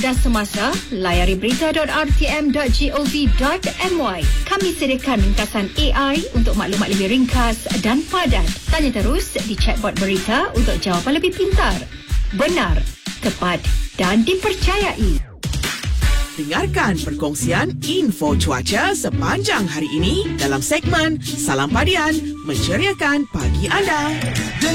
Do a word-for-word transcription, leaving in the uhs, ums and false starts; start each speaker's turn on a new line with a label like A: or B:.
A: dan semasa, layari berita dot r t m dot gov dot my. Kami sediakan ringkasan A I untuk maklumat lebih ringkas dan padat. Tanya terus di chatbot berita untuk jawapan lebih pintar, benar, tepat dan dipercayai.
B: Dengarkan perkongsian info cuaca sepanjang hari ini dalam segmen Salam Padian, menceriakan pagi anda.